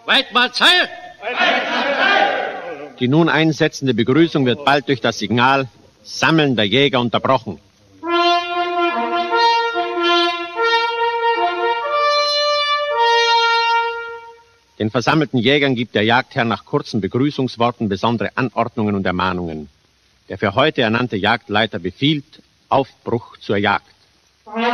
Weidmannsheil! Die nun einsetzende Begrüßung wird bald durch das Signal Sammeln der Jäger unterbrochen. Den versammelten Jägern gibt der Jagdherr nach kurzen Begrüßungsworten besondere Anordnungen und Ermahnungen. Der für heute ernannte Jagdleiter befiehlt Aufbruch zur Jagd.